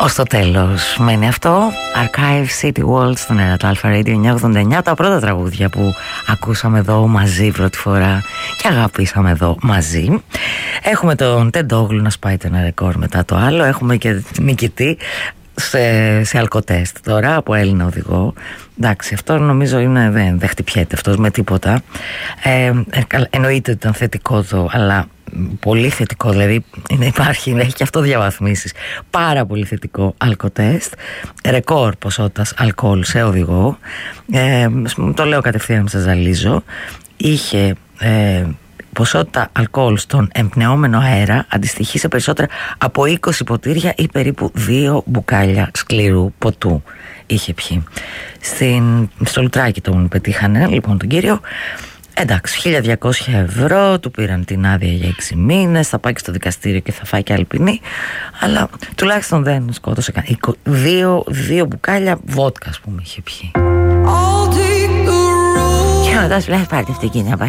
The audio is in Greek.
Ως το τέλος μένει αυτό. Archive City Walls στον Ερατό Αλφα Radio 989. Τα πρώτα τραγούδια που ακούσαμε εδώ μαζί πρώτη φορά και αγαπήσαμε εδώ μαζί. Έχουμε τον Τεντόγλου να σπάει το ένα ρεκόρ μετά το άλλο. Έχουμε και νικητή σε αλκοτέστ τώρα από Έλληνα οδηγό. Εντάξει, αυτό νομίζω δεν χτυπιέται αυτός με τίποτα. Εννοείται ότι ήταν θετικό αλλά πολύ θετικό, δηλαδή έχει και αυτό διαβαθμίσεις. Πάρα πολύ θετικό αλκοτέστ, ρεκόρ ποσότητας αλκοόλ σε οδηγό. Το λέω κατευθείαν, μην σας ζαλίζω. Είχε ποσότητα αλκοόλ στον εμπνεόμενο αέρα αντιστοιχεί σε περισσότερα από 20 ποτήρια ή περίπου 2 μπουκάλια σκληρού ποτού είχε πιει. Στο λουτράκι τον πετύχανε λοιπόν τον κύριο. Εντάξει, 1.200 ευρώ, του πήραν την άδεια για 6 μήνες, θα πάει και στο δικαστήριο και θα φάει και άλλη ποινή, αλλά τουλάχιστον δεν σκότωσε κανένα. 2 μπουκάλια βότκα, ας πούμε, είχε πιει. Και μετά σου λέει, πάρτε αυτή εκεί να πάει